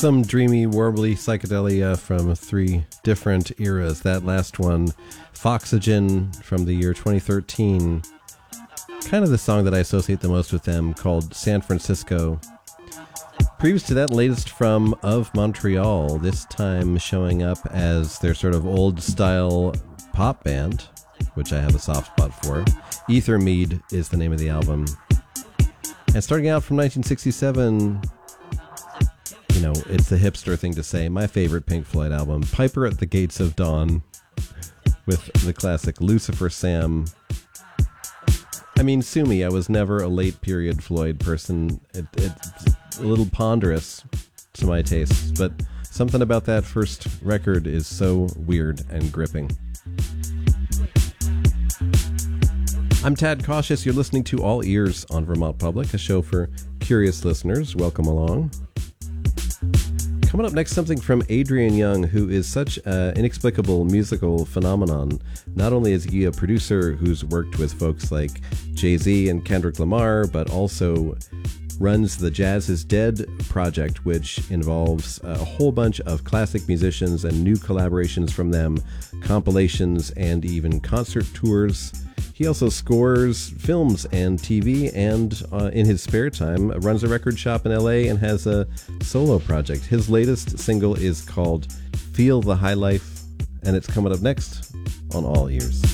Some dreamy, warbly psychedelia from three different eras. That last one, Foxygen from the year 2013. Kind of the song that I associate the most with them, called San Francisco. Previous to that, latest from Of Montreal, this time showing up as their sort of old-style pop band, which I have a soft spot for. Ether Mead is the name of the album. And starting out from 1967, you know, it's a hipster thing to say, my favorite Pink Floyd album, Piper at the Gates of Dawn, with the classic Lucifer Sam. I mean, sue me, I was never a late period Floyd person. It's a little ponderous to my tastes, but something about that first record is so weird and gripping. I'm Tad Cautious. You're listening to All Ears on Vermont Public, a show for curious listeners. Welcome along. Coming up next, something from Adrian Young, who is such an inexplicable musical phenomenon. Not only is he a producer who's worked with folks like Jay-Z and Kendrick Lamar, but also runs the Jazz is Dead project, which involves a whole bunch of classic musicians and new collaborations from them, compilations, and even concert tours. He also scores films and TV, and in his spare time runs a record shop in LA and has a solo project. His latest single is called Feel the High Life, and it's coming up next on All Ears.